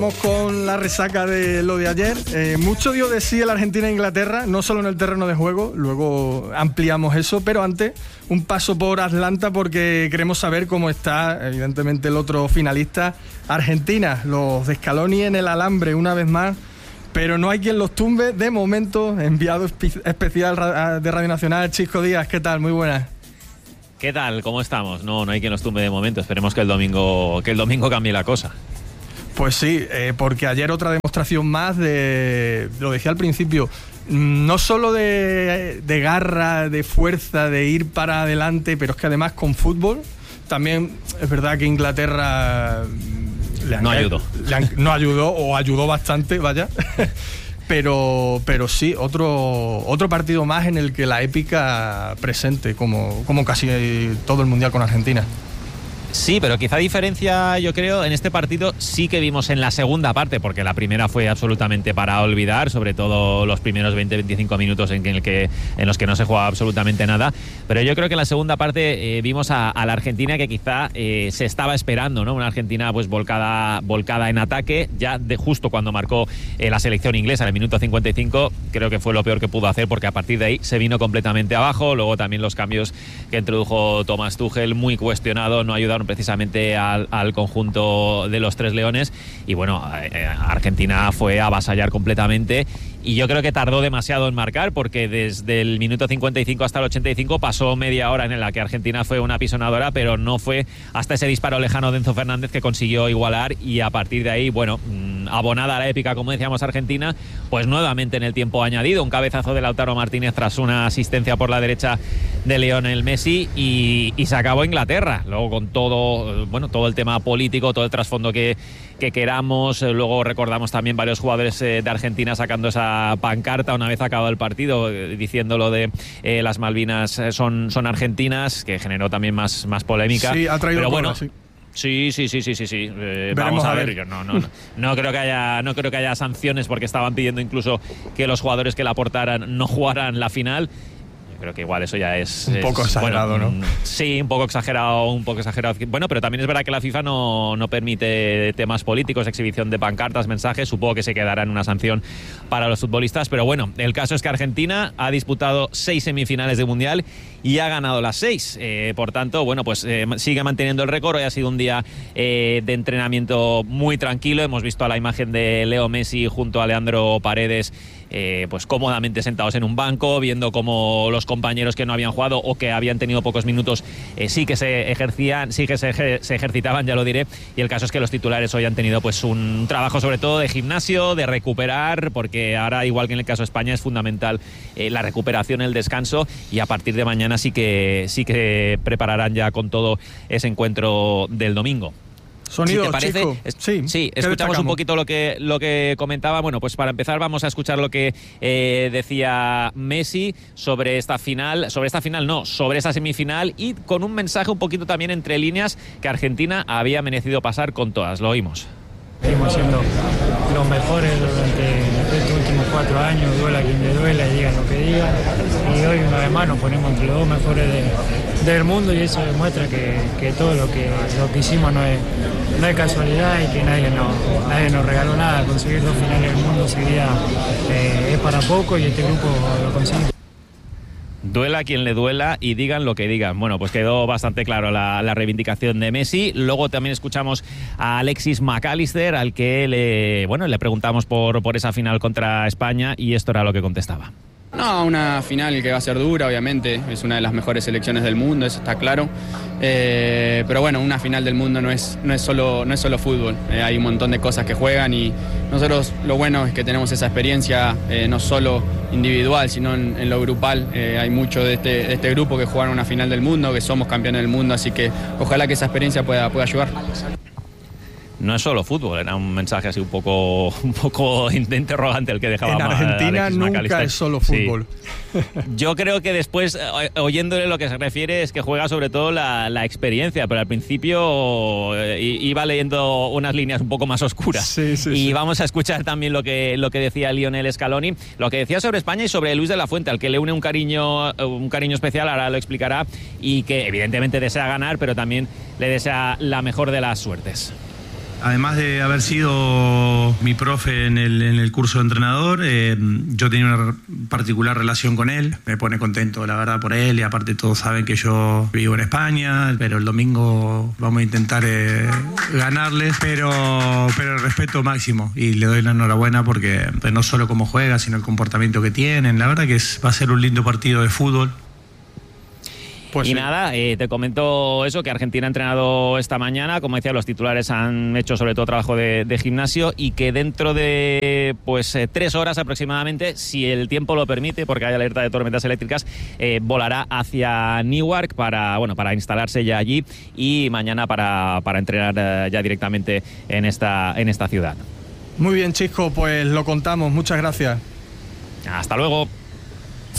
Vamos con la resaca de lo de ayer. Mucho dio de sí el Argentina-Inglaterra, no solo en el terreno de juego, luego ampliamos eso, pero antes un paso por Atlanta porque queremos saber cómo está, evidentemente, el otro finalista, Argentina. Los de Scaloni en el alambre una vez más, pero no hay quien los tumbe. De momento, enviado especial de Radio Nacional, Chisco Díaz, ¿qué tal? Muy buenas. ¿Qué tal? ¿Cómo estamos? No hay quien los tumbe de momento. Esperemos que el domingo cambie la cosa. Pues sí, porque ayer otra demostración más lo decía al principio, no solo de garra, de fuerza, de ir para adelante, pero es que además con fútbol también es verdad que Inglaterra no ayudó o ayudó bastante, vaya. Pero sí, otro partido más en el que la épica presente, como casi todo el Mundial con Argentina. Sí, pero quizá diferencia, yo creo, en este partido sí que vimos en la segunda parte, porque la primera fue absolutamente para olvidar, sobre todo los primeros 20-25 minutos en los que no se jugaba absolutamente nada, pero yo creo que en la segunda parte vimos a la Argentina que quizá se estaba esperando, ¿no? Una Argentina pues volcada en ataque, ya de justo cuando marcó la selección inglesa en el minuto 55, creo que fue lo peor que pudo hacer, porque a partir de ahí se vino completamente abajo. Luego también los cambios que introdujo Thomas Tuchel, muy cuestionado, no ayudaron precisamente al conjunto de los Tres Leones, y bueno, Argentina fue a avasallar completamente, y yo creo que tardó demasiado en marcar, porque desde el minuto 55 hasta el 85 pasó media hora en la que Argentina fue una pisonadora, pero no fue hasta ese disparo lejano de Enzo Fernández que consiguió igualar, y a partir de ahí, bueno, abonada la épica, como decíamos, Argentina, pues nuevamente en el tiempo añadido, un cabezazo de Lautaro Martínez tras una asistencia por la derecha de Lionel Messi, y se acabó Inglaterra. Luego con todo el tema político, todo el trasfondo que queramos, luego recordamos también varios jugadores de Argentina sacando esa pancarta una vez acabado el partido, diciendo lo de las Malvinas son argentinas, que generó también más polémica. Sí, ha traído bueno, sí. Sí. Vamos a ver. Yo no creo que haya sanciones, porque estaban pidiendo incluso que los jugadores que la aportaran no jugaran la final. Creo que igual eso ya es un poco exagerado, bueno, ¿no? Sí, un poco exagerado. Bueno, pero también es verdad que la FIFA no permite temas políticos, exhibición de pancartas, mensajes. Supongo que se quedará en una sanción para los futbolistas, pero bueno, el caso es que Argentina ha disputado 6 semifinales de Mundial y ha ganado las 6. Por tanto, bueno, pues sigue manteniendo el récord. Hoy ha sido un día de entrenamiento muy tranquilo. Hemos visto a la imagen de Leo Messi junto a Leandro Paredes, pues cómodamente sentados en un banco, viendo cómo los compañeros que no habían jugado o que habían tenido pocos minutos sí que se ejercitaban, ya lo diré. Y el caso es que los titulares hoy han tenido pues un trabajo sobre todo de gimnasio, de recuperar, porque ahora, igual que en el caso de España, es fundamental la recuperación, el descanso, y a partir de mañana sí que prepararán ya con todo ese encuentro del domingo. Sonido, si te parece, Chico. Sí, escuchamos un poquito lo que comentaba. Bueno, pues para empezar vamos a escuchar lo que decía Messi sobre esta semifinal, y con un mensaje un poquito también entre líneas que Argentina había merecido pasar con todas. Lo oímos. Seguimos siendo los mejores durante estos últimos 4 años, duela quien le duela y digan lo que digan, y hoy una vez más nos ponemos entre los 2 mejores del mundo, y eso demuestra que todo lo que hicimos no es casualidad, y que nadie nos regaló nada. Conseguir 2 finales del mundo seguida es para poco, y este grupo lo consigue. Duela quien le duela y digan lo que digan. Bueno, pues quedó bastante claro la reivindicación de Messi. Luego también escuchamos a Alexis McAllister, al que le preguntamos por esa final contra España, y esto era lo que contestaba. No, una final que va a ser dura, obviamente. Es una de las mejores selecciones del mundo, eso está claro. Pero bueno, una final del mundo no es solo fútbol. Hay un montón de cosas que juegan, y nosotros lo bueno es que tenemos esa experiencia, no solo individual, sino en lo grupal. Hay mucho de este grupo que juegan una final del mundo, que somos campeones del mundo, así que ojalá que esa experiencia pueda ayudar. No es solo fútbol, era un mensaje así un poco interrogante el que dejaba. En Argentina nunca es solo fútbol. Sí. Yo creo que después, oyéndole, lo que se refiere es que juega sobre todo la experiencia, pero al principio iba leyendo unas líneas un poco más oscuras. Sí. Vamos a escuchar también lo que decía Lionel Scaloni, lo que decía sobre España y sobre Luis de la Fuente, al que le une un cariño especial, ahora lo explicará, y que evidentemente desea ganar, pero también le desea la mejor de las suertes. Además de haber sido mi profe en el curso de entrenador, yo tenía una particular relación con él. Me pone contento, la verdad, por él, y aparte todos saben que yo vivo en España, pero el domingo vamos a intentar ganarles, pero el respeto máximo, y le doy la enhorabuena porque no solo cómo juega, sino el comportamiento que tienen. La verdad que va a ser un lindo partido de fútbol. Pues y sí. Nada, te comento eso, que Argentina ha entrenado esta mañana. Como decía, los titulares han hecho sobre todo trabajo de gimnasio, y que dentro de 3 horas aproximadamente, si el tiempo lo permite, porque hay alerta de tormentas eléctricas, volará hacia Newark para instalarse ya allí, y mañana para entrenar ya directamente en esta ciudad. Muy bien, Chisco, pues lo contamos. Muchas gracias. Hasta luego.